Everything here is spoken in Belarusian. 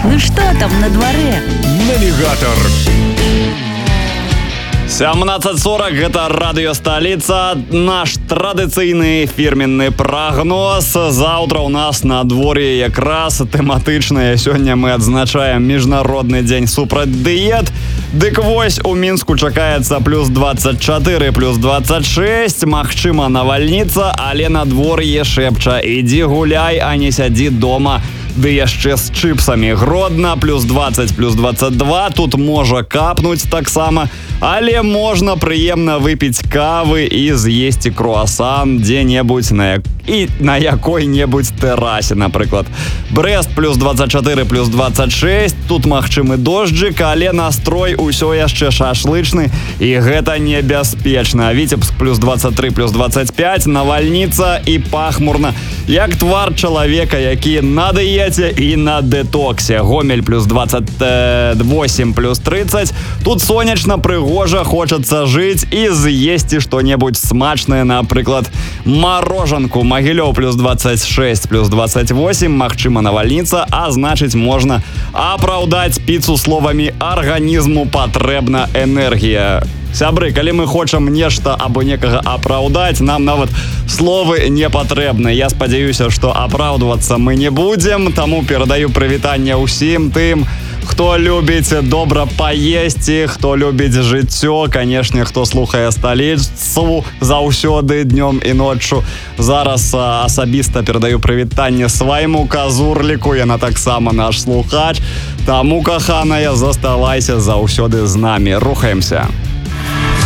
Ну что там на дворе? Навигатор. 17:40, гэта радыё «Сталіца». Наш традыцыйны фірменны прагноз. Заўтра у нас на дворе якраз тэматычнае. Сёння мы адзначаем міжнародны дзень супраць дыет. Дык вось, у Мінску чакаецца плюс 24, плюс 26. Магчыма, навальніца, але надвор'е шэпча: ідзі гуляй, а не сядзі дома. Ды яшчэ з чыпсамі. Гродна плюс 20, плюс 22. Тут можа капнуць таксама. Але можна прыемна выпіць кавы і з'есці круасан дзе-небудзь на якой-небудзь тэрасе, напрыклад. Брэст плюс 24, плюс 26. Тут магчымы дожджык, але настрой усё яшчэ шашлычны, і гэта небяспечна. Віцебск плюс 23, плюс 25. Навальніца і пахмурна, як твар чалавека, які на дыеце і на дэтоксе. Гомель плюс 28, плюс 30. Тут сонечна, прыгожа, хочацца жыць і з'есці што-небудзь смачнае, напрыклад, марожанку. Магілёў плюс 26, плюс 28. Магчыма, навальніца, а значыць, можна апраўдаць піцу словамі: арганізму патрэбна энергія. Сябры, калі мы хочам нешта або некага апраўдаць, нам нават словы не патрэбны. Я спадзяюся, што апраўдвацца мы не будзем, таму перадаю прывітанне ўсім тым, хто любіць добра паесці, хто любіць жыццё, канешне, хто слухае «Сталіцу» заўсёды днём і ноччу. Зараз асабіста перадаю прывітанне свайму казурліку, яна таксама наш слухач. Таму, каханая, заставайся заўсёды з намі. Рухаемся.